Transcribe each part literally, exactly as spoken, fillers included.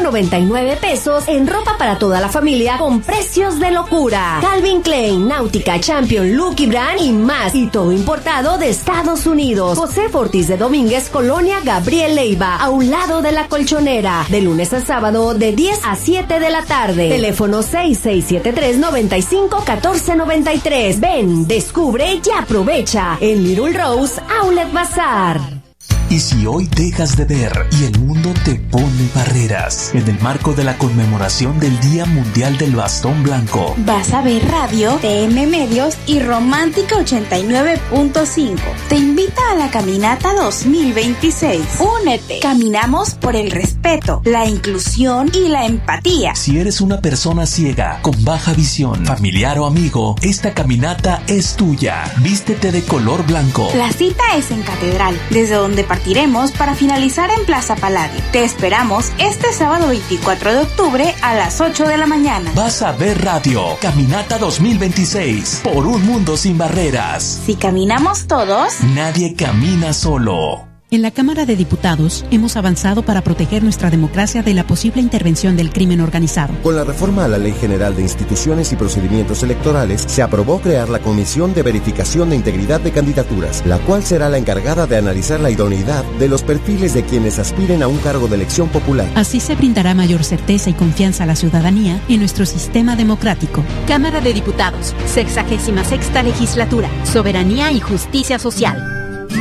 noventa y nueve pesos en ropa para toda la familia con precios de locura. Calvin Klein, Náutica, Champion, Lucky Brand y más. Y todo importado de Estados Unidos. José Ortiz de Domínguez, Colonia Gabriel Leiva, a un lado de la Colchonera. De lunes a sábado de diez a siete de la tarde. Teléfono seis seis siete tres, nueve cinco, uno cuatro nueve tres. Ven, descubre y aprovecha en Little Rose Outlet Bazaar. ¿Y si hoy dejas de ver y el mundo te pone barreras? En el marco de la conmemoración del Día Mundial del Bastón Blanco, Vas a ver Radio, T M Medios y Romántica ochenta y nueve punto cinco te invita a la Caminata dos mil veintiséis. Únete. Caminamos por el respeto, la inclusión y la empatía. Si eres una persona ciega, con baja visión, familiar o amigo, esta caminata es tuya. Vístete de color blanco. La cita es en Catedral, desde donde partimos Partiremos para finalizar en Plaza Palladio. Te esperamos este sábado veinticuatro de octubre a las ocho de la mañana. Vas a ver Radio, Caminata dos mil veintiséis, por un mundo sin barreras. Si caminamos todos, nadie camina solo. En la Cámara de Diputados hemos avanzado para proteger nuestra democracia de la posible intervención del crimen organizado. Con la reforma a la Ley General de Instituciones y Procedimientos Electorales, se aprobó crear la Comisión de Verificación de Integridad de Candidaturas, la cual será la encargada de analizar la idoneidad de los perfiles de quienes aspiren a un cargo de elección popular. Así se brindará mayor certeza y confianza a la ciudadanía en nuestro sistema democrático. Cámara de Diputados, sexagésima sexta legislatura, Soberanía y Justicia Social.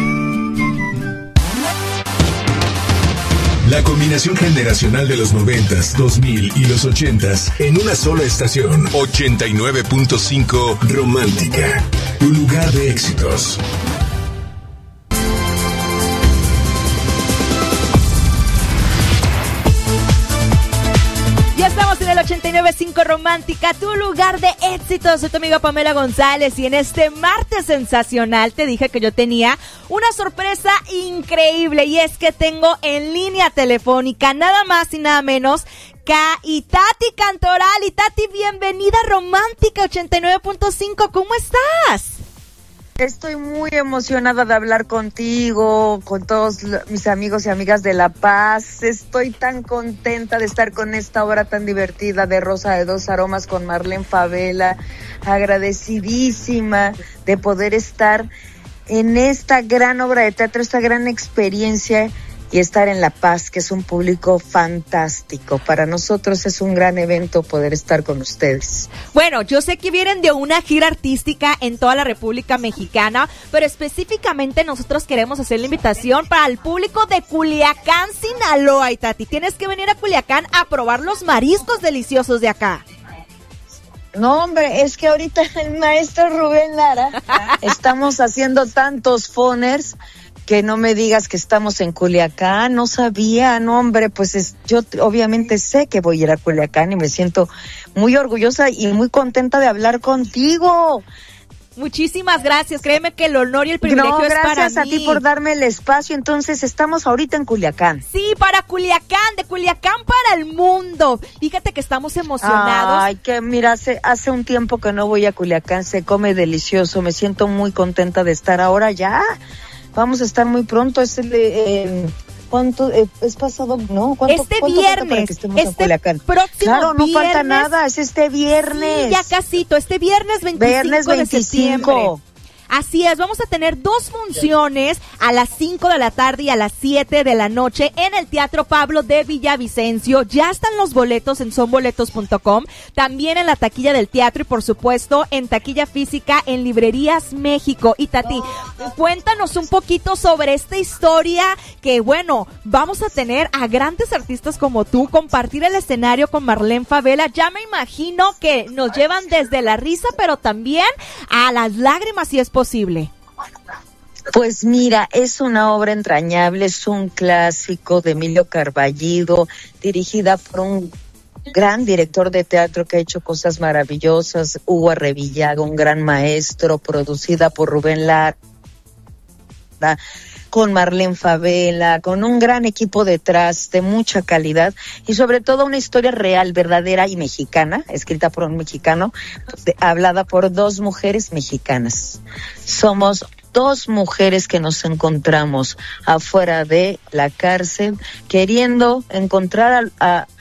La combinación generacional de los noventas, dos mil y los ochentas en una sola estación. ochenta y nueve punto cinco Romántica, tu lugar de éxitos. Ya estamos en el ochenta y nueve punto cinco Romántica, tu lugar de éxitos. Soy tu amiga Pamela González y en este martes sensacional te dije que yo tenía una sorpresa increíble y es que tengo en línea telefónica nada más y nada menos que a Itati Cantoral. Itati, bienvenida a Romántica ochenta y nueve punto cinco, ¿cómo estás? Estoy muy emocionada de hablar contigo, con todos mis amigos y amigas de La Paz. Estoy tan contenta de estar con esta obra tan divertida de Rosa de Dos Aromas con Marlene Favela. Agradecidísima de poder estar en esta gran obra de teatro, esta gran experiencia y estar en La Paz, que es un público fantástico. Para nosotros es un gran evento poder estar con ustedes. Bueno, yo sé que vienen de una gira artística en toda la República Mexicana, pero específicamente nosotros queremos hacer la invitación para el público de Culiacán, Sinaloa, Itati. Tienes que venir a Culiacán a probar los mariscos deliciosos de acá. No, hombre, es que ahorita el maestro Rubén Lara estamos haciendo tantos phoners que no me digas que estamos en Culiacán. No sabía, no, hombre, pues es, yo obviamente sé que voy a ir a Culiacán y me siento muy orgullosa y muy contenta de hablar contigo. Muchísimas gracias, créeme que el honor y el privilegio no, es para mí. Gracias a ti por darme el espacio. Entonces estamos ahorita en Culiacán. Sí, para Culiacán, de Culiacán para el mundo. Fíjate que estamos emocionados. Ay, que mira, hace, hace un tiempo que no voy a Culiacán, se come delicioso, me siento muy contenta de estar ahora ya. Vamos a estar muy pronto, es el eh, ¿cuánto? Eh, es pasado, ¿no? ¿Cuánto, este ¿cuánto viernes, para que estemos este en Culiacán? Próximo claro, no viernes, falta nada, es este viernes. Sí, ya casito, este viernes veinticinco, viernes veinticinco de septiembre. Así es, vamos a tener dos funciones a las cinco de la tarde y a las siete de la noche en el Teatro Pablo de Villavicencio. Ya están los boletos en son boletos punto com, también en la taquilla del teatro y por supuesto en taquilla física en Librerías México. Y Tati, cuéntanos un poquito sobre esta historia que, bueno, vamos a tener a grandes artistas como tú, compartir el escenario con Marlene Favela. Ya me imagino que nos llevan desde la risa, pero también a las lágrimas si es posible. posible? Pues mira, es una obra entrañable, es un clásico de Emilio Carballido, dirigida por un gran director de teatro que ha hecho cosas maravillosas, Hugo Arrevillaga, un gran maestro, producida por Rubén Lara, con Marlene Favela, con un gran equipo detrás de mucha calidad y sobre todo una historia real, verdadera y mexicana, escrita por un mexicano, de, hablada por dos mujeres mexicanas. Somos dos mujeres que nos encontramos afuera de la cárcel queriendo encontrar a, a